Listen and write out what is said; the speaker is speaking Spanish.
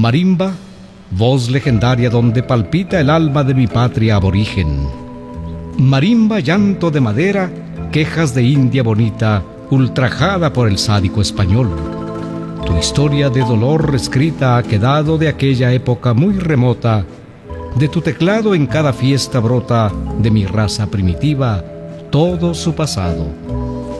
Marimba, voz legendaria donde palpita el alma de mi patria aborigen. Marimba, llanto de madera, quejas de India bonita, ultrajada por el sádico español. Tu historia de dolor reescrita ha quedado de aquella época muy remota. De tu teclado en cada fiesta brota, de mi raza primitiva, todo su pasado.